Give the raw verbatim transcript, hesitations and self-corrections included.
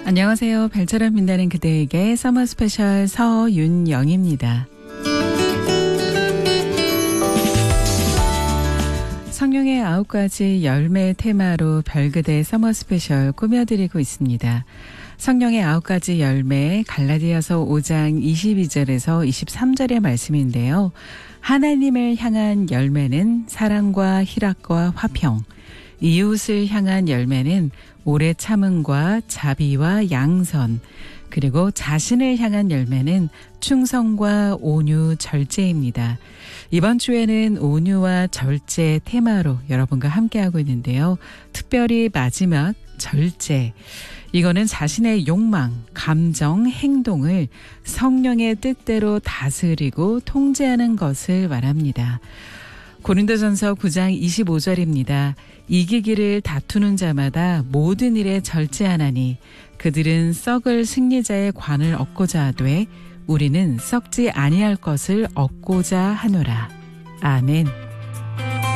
안녕하세요. 별처럼 빛나는 그대에게 서머 스페셜 서윤영입니다. 성령의 아홉 가지 열매 테마로 별그대 서머 스페셜 꾸며드리고 있습니다. 성령의 아홉 가지 열매 갈라디아서 오 장 이십이 절에서 이십삼 절의 말씀인데요. 하나님을 향한 열매는 사랑과 희락과 화평, 이웃을 향한 열매는 오래 참음과 자비와 양선, 그리고 자신을 향한 열매는 충성과 온유, 절제입니다. 이번 주에는 온유와 절제 테마로 여러분과 함께하고 있는데요. 특별히 마지막 절제. 이거는 자신의 욕망, 감정, 행동을 성령의 뜻대로 다스리고 통제하는 것을 말합니다. 고린도전서 구 장 이십오 절입니다. 이기기를 다투는 자마다 모든 일에 절제하나니 그들은 썩을 승리자의 관을 얻고자 하되 우리는 썩지 아니할 것을 얻고자 하노라. 아멘.